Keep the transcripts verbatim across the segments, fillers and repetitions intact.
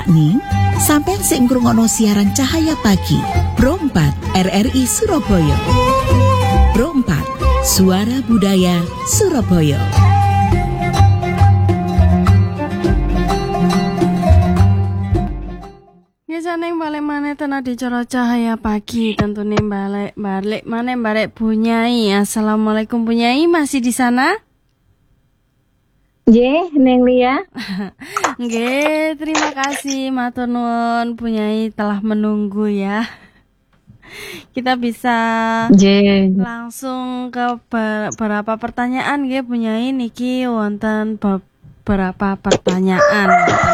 Sakni, sampeyan sing ngrungokno siaran Cahaya Pagi, Pro empat R R I Surabaya. Pro empat, Suara Budaya Surabaya. Neng balik mana tanah di Coro Cahaya Pagi, tentu nih balik balik mana balik Bunyai. Assalamualaikum Bunyai, masih di sana? Nggih, Neng Lia. Nggih, terima kasih matur nuwun Bunyai telah menunggu ya. Kita bisa Nggih. langsung ke beberapa pertanyaan nggih Bunyai, niki wonten beberapa pertanyaan.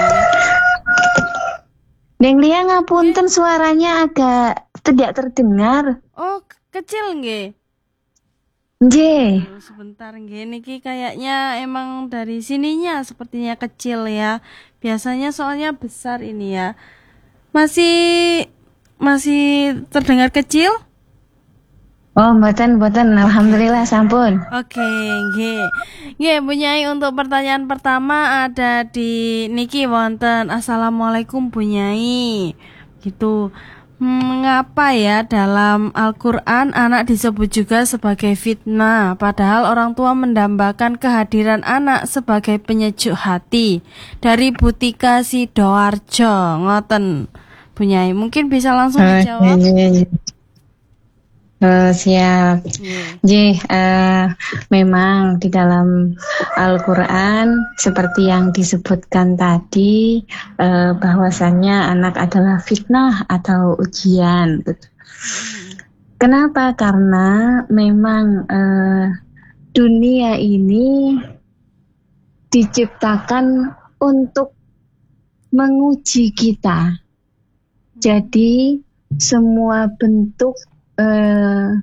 Neng Lia ngapunten, suaranya agak tidak terdengar. Oh, kecil nggih. Nggih. Oh, sebentar nggih, niki kayaknya emang dari sininya sepertinya kecil ya. Biasanya soalnya besar ini ya. Masih masih terdengar kecil? Oh, mboten mboten, alhamdulillah sampun. Oke, nggih. Nggih, Bunyai, untuk pertanyaan pertama ada di niki wonten. Assalamualaikum Bunyai. Gitu. Mengapa ya dalam Al-Qur'an anak disebut juga sebagai fitnah, padahal orang tua mendambakan kehadiran anak sebagai penyejuk hati? Dari Butika Sidoarjo, ngoten. Bunyai, mungkin bisa langsung dijawab. Okay. Uh, siap. Jadi uh, memang di dalam Al-Quran seperti yang disebutkan tadi, uh, bahwasannya anak adalah fitnah atau ujian. Kenapa? Karena memang uh, dunia ini diciptakan untuk menguji kita. Jadi semua bentuk Uh,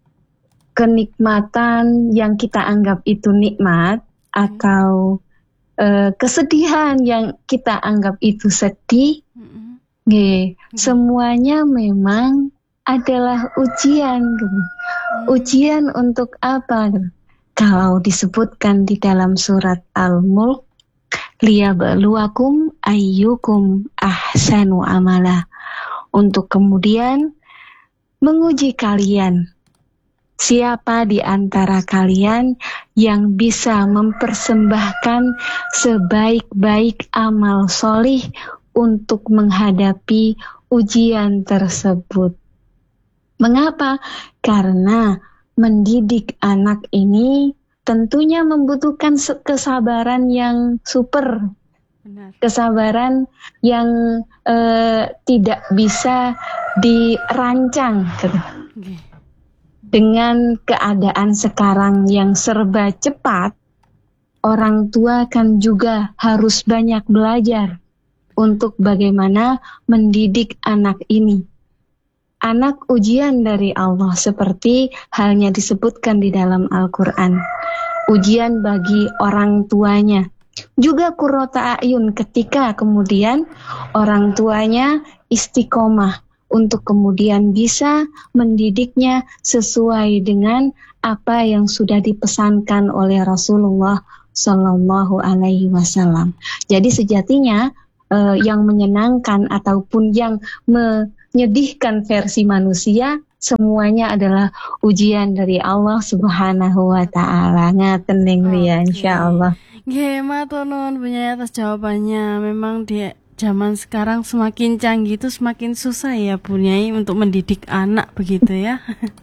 kenikmatan yang kita anggap itu nikmat atau uh, kesedihan yang kita anggap itu sedih, mm-hmm. Nge, mm-hmm. semuanya memang adalah ujian. Mm-hmm. Ujian untuk apa? Kalau disebutkan di dalam surat Al-Mulk, liyabluwakum ayyukum ahsanu amala, untuk kemudian menguji kalian, siapa di antara kalian yang bisa mempersembahkan sebaik-baik amal solih untuk menghadapi ujian tersebut. Mengapa? Karena mendidik anak ini tentunya membutuhkan kesabaran yang super. Benar. Kesabaran yang eh, tidak bisa dirancang gitu. Okay. Dengan keadaan sekarang yang serba cepat, orang tua kan juga harus banyak belajar untuk bagaimana mendidik anak ini. Anak ujian dari Allah, seperti halnya disebutkan di dalam Al-Quran. Ujian bagi orang tuanya. Juga qurrata a'yun, ketika kemudian orang tuanya istiqomah untuk kemudian bisa mendidiknya sesuai dengan apa yang sudah dipesankan oleh Rasulullah Shallallahu Alaihi Wasallam. Jadi sejatinya eh, yang menyenangkan ataupun yang menyedihkan versi manusia, semuanya adalah ujian dari Allah Subhanahu Wa Taala. Ngaten ning liya, insyaallah. Nggih, matur nuwun Bunyai atas jawabannya. Memang di zaman sekarang semakin canggih itu semakin susah ya Bunyai untuk mendidik anak, begitu ya.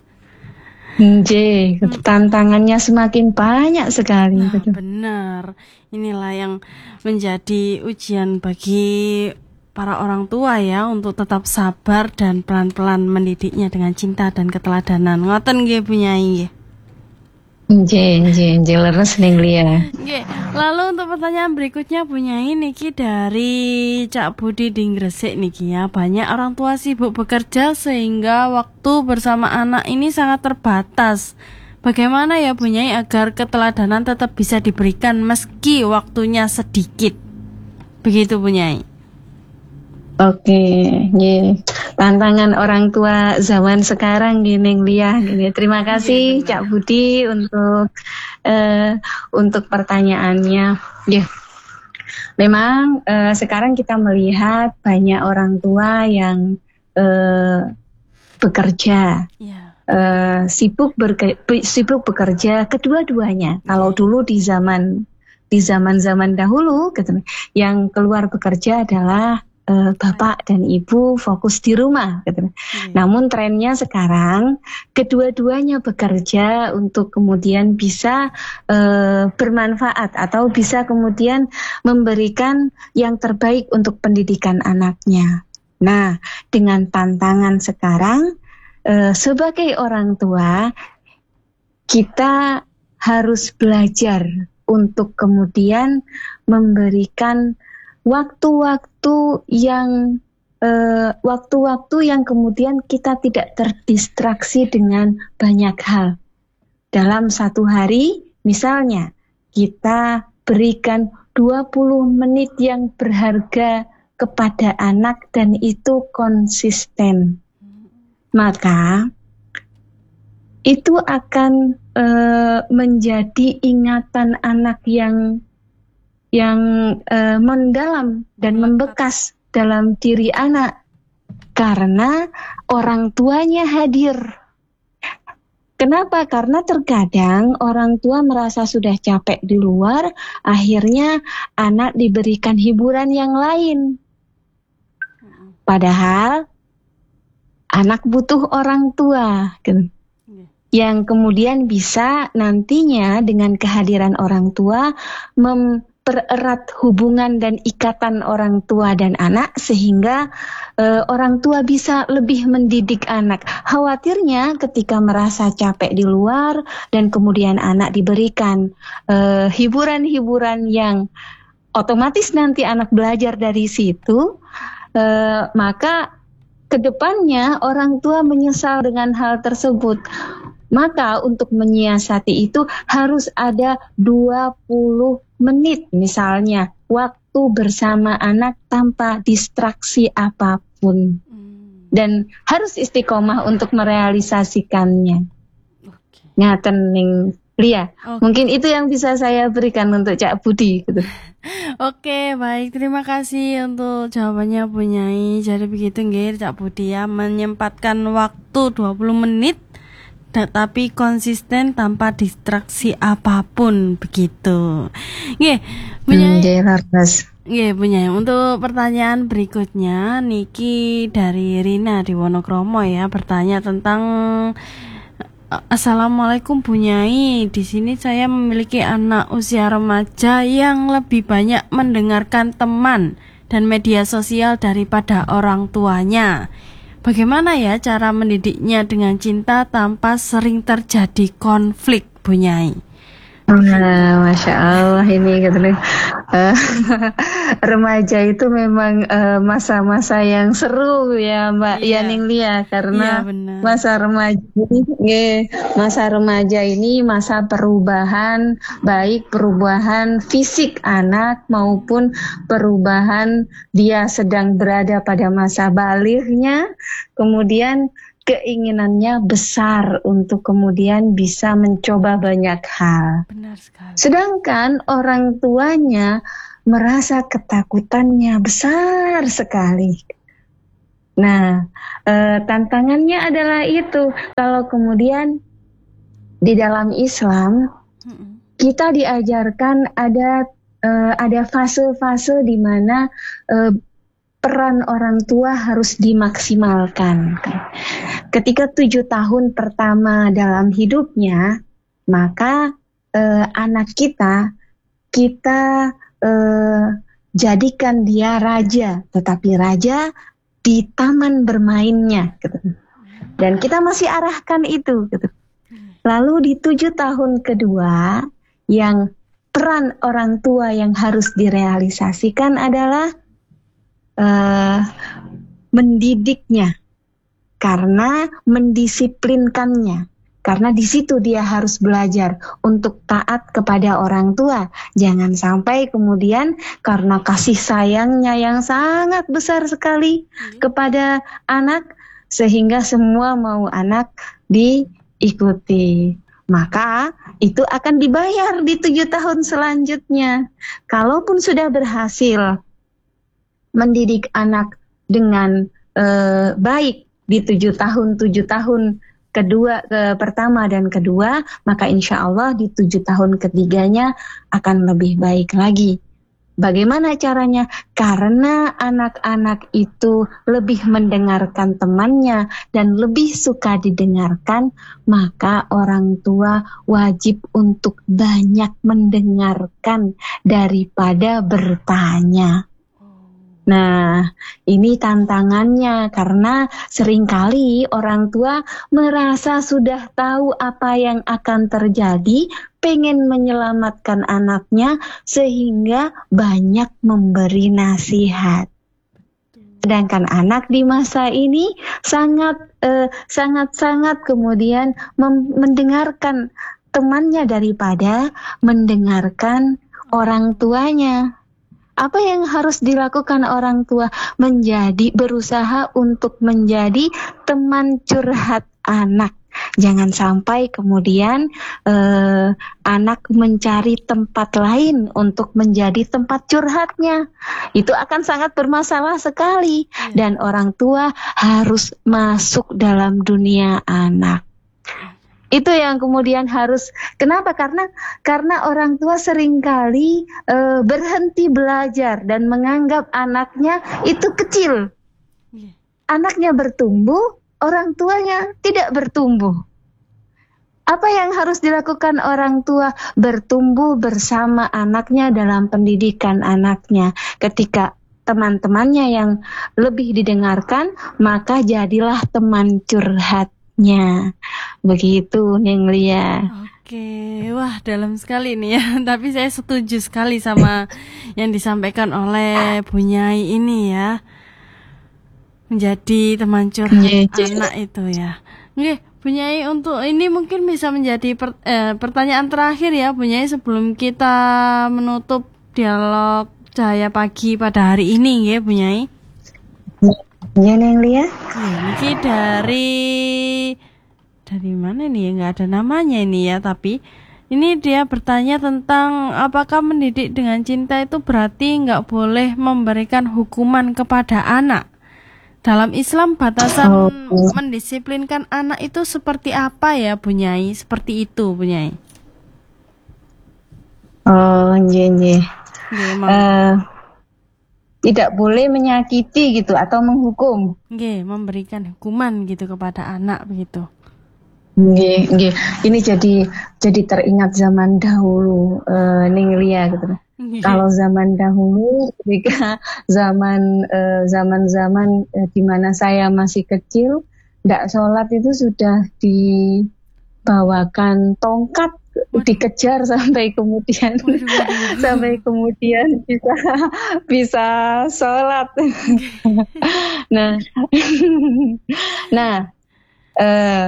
Nggih, tantangannya semakin banyak sekali. Nah, benar. Inilah yang menjadi ujian bagi para orang tua ya, untuk tetap sabar dan pelan-pelan mendidiknya dengan cinta dan keteladanan. Ngoten nggih Bunyai nggih. Nggih, nggih, nggih leres ning liya. Nggih. Lalu untuk pertanyaan berikutnya Bunyai niki dari Cak Budi di Gresik niki ya. Banyak orang tua sibuk bekerja sehingga waktu bersama anak ini sangat terbatas. Bagaimana ya Bunyai agar keteladanan tetap bisa diberikan meski waktunya sedikit? Begitu Bunyai. Oke, nggih. Tantangan orang tua zaman sekarang gini liya. Terima kasih Cak Budi untuk uh, untuk pertanyaannya. Ya. Memang eh, sekarang kita melihat banyak orang tua yang eh, bekerja, Ya. eh, sibuk berke, be- sibuk bekerja kedua-duanya. Kalau dulu di zaman di zaman-zaman dahulu, gitu, yang keluar bekerja adalah eh, bapak dan ibu fokus di rumah, gitu. Iya. Namun trennya sekarang kedua-duanya bekerja untuk kemudian bisa eh, bermanfaat atau bisa kemudian memberikan yang terbaik untuk pendidikan anaknya. Nah, dengan tantangan sekarang eh, sebagai orang tua kita harus belajar untuk kemudian memberikan waktu-waktu yang eh, waktu-waktu yang kemudian kita tidak terdistraksi dengan banyak hal. Dalam satu hari, misalnya, kita berikan dua puluh menit yang berharga kepada anak dan itu konsisten. Maka, itu akan eh, menjadi ingatan anak yang yang eh, mendalam dan membekas dalam diri anak karena orang tuanya hadir. Kenapa? Karena terkadang orang tua merasa sudah capek di luar, akhirnya anak diberikan hiburan yang lain. Padahal anak butuh orang tua, kan? Yang kemudian bisa nantinya dengan kehadiran orang tua mempererat hubungan dan ikatan orang tua dan anak sehingga e, orang tua bisa lebih mendidik anak. Khawatirnya ketika merasa capek di luar dan kemudian anak diberikan e, hiburan-hiburan yang otomatis nanti anak belajar dari situ, e, maka kedepannya orang tua menyesal dengan hal tersebut. Maka untuk menyiasati itu harus ada dua puluh menit misalnya waktu bersama anak tanpa distraksi apapun. Dan harus istiqomah untuk merealisasikannya. Oke. Ngaten ning Lia. Oke. Mungkin itu yang bisa saya berikan untuk Cak Budi gitu. Oke, baik. Terima kasih untuk jawabannya Bu Nyai. Jadi begitu nggih Cak Budi ya, menyempatkan waktu dua puluh menit tapi konsisten tanpa distraksi apapun begitu. Nggih, Bu Nyai. Nggih, laras. Nggih, Bu Nyai. Untuk pertanyaan berikutnya niki dari Rina di Wonokromo ya, bertanya tentang Assalamualaikum Bu Nyai. Di sini saya memiliki anak usia remaja yang lebih banyak mendengarkan teman dan media sosial daripada orang tuanya. Bagaimana ya cara mendidiknya dengan cinta tanpa sering terjadi konflik, Bu Nyai? Nah, Masya Allah ini gitu nih. Uh, remaja itu memang uh, masa-masa yang seru ya Mbak Iya. Yaning Lia karena Iya, benar. masa remaja ini, yeah, masa remaja ini masa perubahan, baik perubahan fisik anak maupun perubahan dia sedang berada pada masa balighnya, kemudian keinginannya besar untuk kemudian bisa mencoba banyak hal. Benar sekali. Sedangkan orang tuanya merasa ketakutannya besar sekali. Nah, eh, tantangannya adalah itu. Kalau kemudian di dalam Islam kita diajarkan ada eh, ada fase-fase di mana eh, peran orang tua harus dimaksimalkan. Ketika tujuh tahun pertama dalam hidupnya, maka eh, anak kita, kita eh, jadikan dia raja, tetapi raja di taman bermainnya. Gitu. Dan kita masih arahkan itu. Gitu. Lalu di tujuh tahun kedua, yang peran orang tua yang harus direalisasikan adalah Uh, mendidiknya, karena mendisiplinkannya, karena di situ dia harus belajar untuk taat kepada orang tua. Jangan sampai kemudian karena kasih sayangnya yang sangat besar sekali kepada anak, sehingga semua mau anak diikuti. maka itu akan dibayar di tujuh tahun selanjutnya. Kalaupun sudah berhasil mendidik anak dengan eh, baik di tujuh tahun, tujuh tahun kedua, ke pertama dan kedua, maka insya Allah di tujuh tahun ketiganya akan lebih baik lagi. Bagaimana caranya? Karena anak-anak itu lebih mendengarkan temannya dan lebih suka didengarkan, maka orang tua wajib untuk banyak mendengarkan daripada bertanya. Nah, ini tantangannya karena seringkali orang tua merasa sudah tahu apa yang akan terjadi, pengen menyelamatkan anaknya sehingga banyak memberi nasihat. Sedangkan anak di masa ini sangat eh, sangat-sangat kemudian mem- mendengarkan temannya daripada mendengarkan orang tuanya. Apa yang harus dilakukan orang tua? Menjadi berusaha untuk menjadi teman curhat anak. Jangan sampai kemudian eh, anak mencari tempat lain untuk menjadi tempat curhatnya. Itu akan sangat bermasalah sekali. Dan orang tua harus masuk dalam dunia anak. Itu yang kemudian harus, kenapa? Karena karena orang tua seringkali e, berhenti belajar dan menganggap anaknya itu kecil. Anaknya bertumbuh, orang tuanya tidak bertumbuh. Apa yang harus dilakukan orang tua? Bertumbuh bersama anaknya dalam pendidikan anaknya. Ketika teman-temannya yang lebih didengarkan, maka jadilah teman curhat. nya begitu Neng Lia. Oke, wah dalam sekali nih ya. Tapi saya setuju sekali sama yang disampaikan oleh Bu Nyai ini ya. Menjadi teman curhat Nye, anak itu ya. Oke, Bu Nyai, untuk ini mungkin bisa menjadi per, eh, pertanyaan terakhir ya Bu Nyai sebelum kita menutup dialog Cahaya Pagi pada hari ini ya Bu Nyai. Ya Neng Lia. Ini dari dari mana nih ya, nggak ada namanya ini ya, tapi ini dia bertanya tentang apakah mendidik dengan cinta itu berarti nggak boleh memberikan hukuman kepada anak. Dalam Islam batasan oh. mendisiplinkan anak itu seperti apa ya Bu Nyai? Seperti itu Bu Nyai. Oh iya iya. Uh, tidak boleh menyakiti gitu atau menghukum. Nggih, memberikan hukuman gitu kepada anak begitu. Nggih, nggih. Ini jadi jadi teringat zaman dahulu uh, Ning Lia gitu. Kalau zaman dahulu ketika zaman uh, zaman-zaman uh, di mana saya masih kecil, ndak sholat itu sudah dibawakan tongkat, dikejar sampai kemudian sampai kemudian bisa bisa sholat. nah nah uh,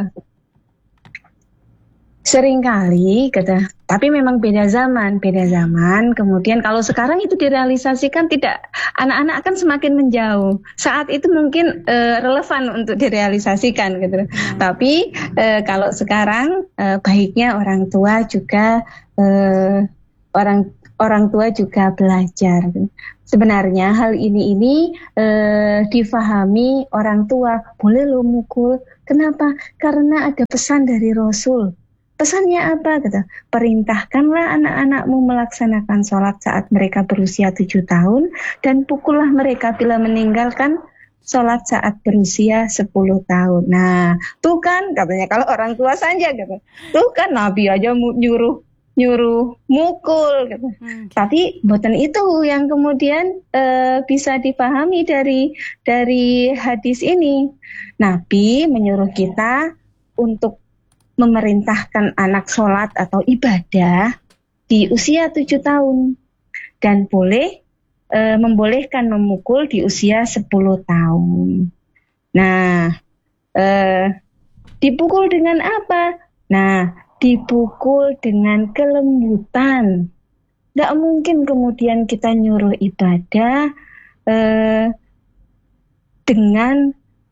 seringkali kata, tapi memang beda zaman, beda zaman. Kemudian kalau sekarang itu direalisasikan tidak, anak-anak akan semakin menjauh. Saat itu mungkin uh, relevan untuk direalisasikan gitu. Hmm. Tapi uh, kalau sekarang uh, baiknya orang tua juga uh, orang orang tua juga belajar. Sebenarnya hal ini ini uh, difahami orang tua, boleh lo mukul. Kenapa? Karena ada pesan dari Rasul. Pesannya apa? Kata, perintahkanlah anak-anakmu melaksanakan sholat saat mereka berusia tujuh tahun dan pukullah mereka bila meninggalkan sholat saat berusia sepuluh tahun. Nah, tuh kan katanya kalau orang tua saja gitu. Tuh kan Nabi aja nyuruh nyuruh mukul gitu. Hmm. Tapi bukan itu yang kemudian e, bisa dipahami dari dari hadis ini. Nabi menyuruh kita untuk memerintahkan anak sholat atau ibadah di usia tujuh tahun dan boleh e, membolehkan memukul di usia sepuluh tahun. Nah, e, dipukul dengan apa? Nah, dipukul dengan kelembutan. Nggak mungkin kemudian kita nyuruh ibadah e, dengan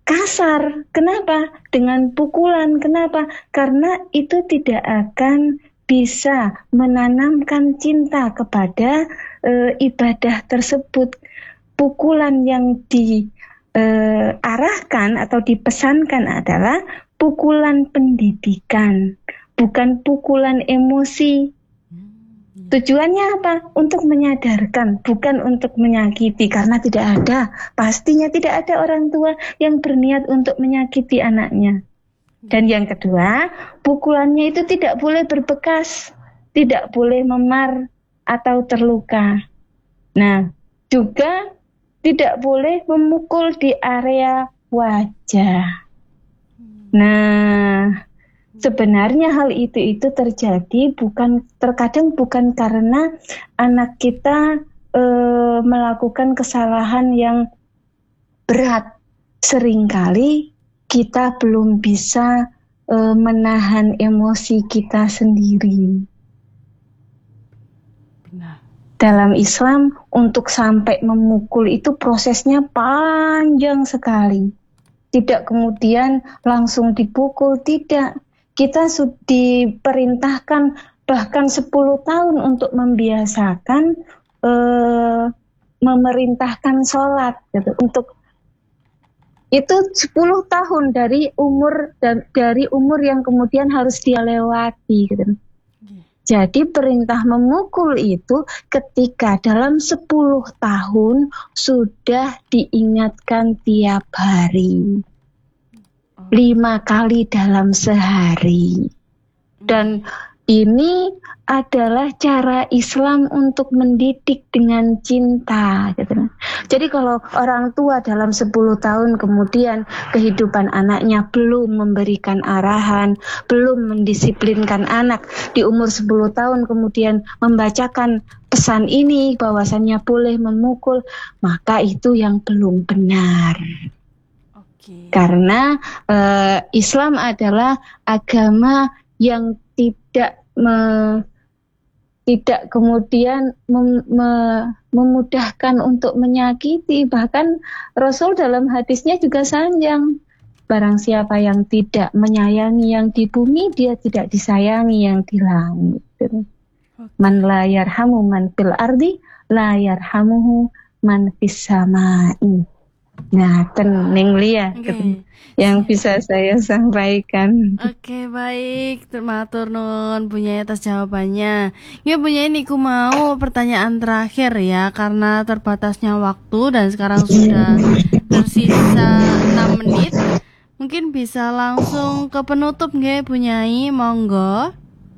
kasar. Kenapa? Dengan pukulan. Kenapa? Karena itu tidak akan bisa menanamkan cinta kepada e, ibadah tersebut. Pukulan yang diarahkan atau dipesankan adalah pukulan pendidikan, bukan pukulan emosi. Tujuannya apa? Untuk menyadarkan, bukan untuk menyakiti, karena tidak ada, pastinya tidak ada orang tua yang berniat untuk menyakiti anaknya. Dan yang kedua, pukulannya itu tidak boleh berbekas, tidak boleh memar atau terluka. Nah, juga tidak boleh memukul di area wajah. Nah, sebenarnya hal itu itu terjadi bukan terkadang bukan karena anak kita e, melakukan kesalahan yang berat. Seringkali kita belum bisa e, menahan emosi kita sendiri. Benar. Dalam Islam untuk sampai memukul itu prosesnya panjang sekali. Tidak kemudian langsung dipukul, tidak. Kita sudah diperintahkan bahkan sepuluh tahun untuk membiasakan eh, memerintahkan sholat gitu. Untuk itu sepuluh tahun dari umur dan dari umur yang kemudian harus dia lewati gitu. Jadi perintah memukul itu ketika dalam sepuluh tahun sudah diingatkan tiap hari. Lima kali dalam sehari. Dan ini adalah cara Islam untuk mendidik dengan cinta gitu. Jadi kalau orang tua dalam sepuluh tahun kemudian kehidupan anaknya belum memberikan arahan, belum mendisiplinkan anak, di umur sepuluh tahun kemudian membacakan pesan ini bahwasannya boleh memukul, maka itu yang belum benar. Okay. Karena uh, Islam adalah agama yang tidak me, tidak kemudian mem, me, memudahkan untuk menyakiti. Bahkan Rasul dalam hadisnya juga sanjang, barang siapa yang tidak menyayangi yang di bumi, dia tidak disayangi yang di langit. Man la yarhamu man fil ardi la yarhamuhu man fis samai. Nah, teneng Lia okay. yang bisa saya sampaikan. Oke, okay, baik. Matur nuwun Bunyai atas jawabannya. Ya Bunyai niku mau pertanyaan terakhir ya, karena terbatasnya waktu dan sekarang sudah tersisa enam menit. Mungkin bisa langsung ke penutup nggih Bunyai, monggo.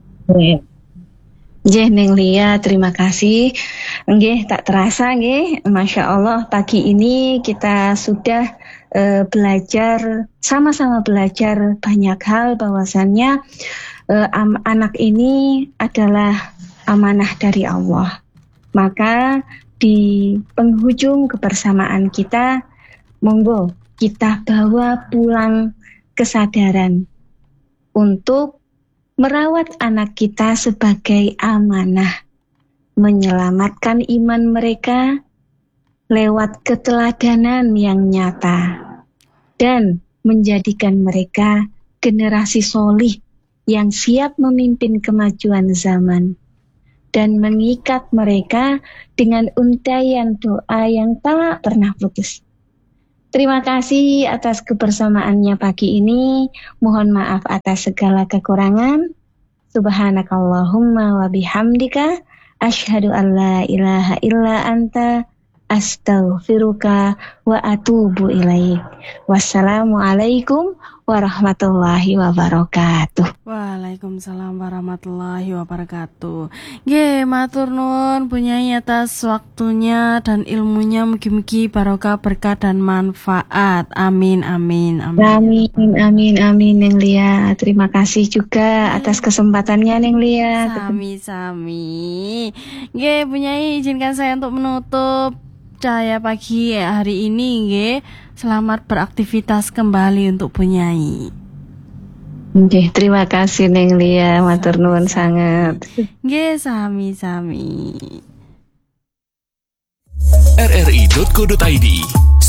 Nggih Neng Lia, terima kasih. Nggih, tak terasa nggih, Masya Allah pagi ini kita sudah uh, belajar, sama-sama belajar banyak hal bahwasannya uh, am- anak ini adalah amanah dari Allah. Maka di penghujung kebersamaan kita, monggo kita bawa pulang kesadaran untuk merawat anak kita sebagai amanah, menyelamatkan iman mereka lewat keteladanan yang nyata, dan menjadikan mereka generasi solih yang siap memimpin kemajuan zaman, dan mengikat mereka dengan untaian doa yang tak pernah putus. Terima kasih atas kebersamaannya pagi ini. Mohon maaf atas segala kekurangan. Subhanakallahumma wa bihamdika asyhadu an la ilaha illa anta astaghfiruka wa atubu ilaik. Wassalamualaikum warahmatullahi wabarakatuh. Waalaikumsalam warahmatullahi wabarakatuh. Nggih, matur nuwun Bunyai atas waktunya dan ilmunya, mugi-mugi barokah, berkah dan manfaat. Amin amin amin. Amin amin amin Neng Lia. Terima kasih juga atas kesempatannya Neng Lia. Sami-sami. Nggih, Bunyai izinkan saya untuk menutup Cahaya Pagi hari ini nggih. Selamat beraktivitas kembali untuk Bunyai. Nggih, terima kasih Neng Lia, matur nuwun sangat. Nggih, sami-sami. r r i dot co dot i d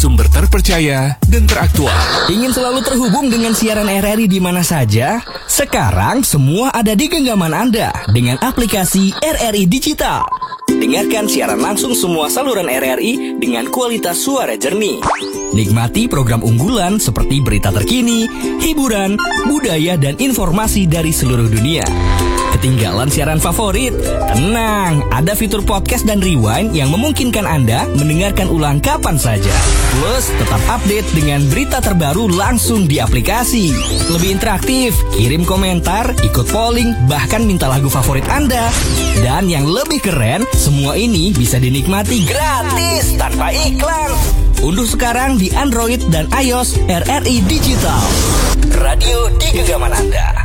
sumber terpercaya dan teraktual. Ingin selalu terhubung dengan siaran R R I di mana saja? Sekarang semua ada di genggaman Anda dengan aplikasi R R I Digital. Dengarkan siaran langsung semua saluran R R I dengan kualitas suara jernih. Nikmati program unggulan seperti berita terkini, hiburan, budaya, dan informasi dari seluruh dunia. Ketinggalan siaran favorit? Tenang, ada fitur podcast dan rewind yang memungkinkan Anda mendengarkan ulang kapan saja. Plus, tetap update dengan berita terbaru langsung di aplikasi. Lebih interaktif, kirim komentar, ikut polling, bahkan minta lagu favorit Anda. Dan yang lebih keren, semua ini bisa dinikmati gratis tanpa iklan. Unduh sekarang di Android dan iOS R R I Digital. Radio di genggaman Anda.